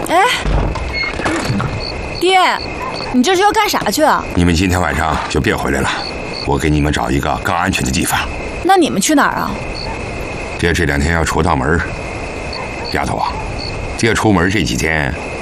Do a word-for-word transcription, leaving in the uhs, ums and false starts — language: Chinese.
哎，爹，你这是要干啥去啊？ 你们今天晚上就别回来了，我给你们找一个更安全的地方。 那你们去哪儿啊？ 爹这两天要出趟门，丫头啊，爹出门这几天